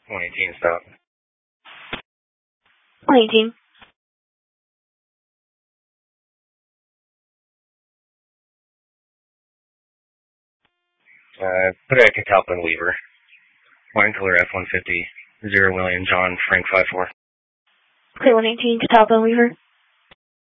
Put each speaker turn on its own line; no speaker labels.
118, stop.
118.
Put a Catalpa Weaver. Wine color F-150, 0 William John, Frank 54.
Okay, 118, Catalpa Weaver.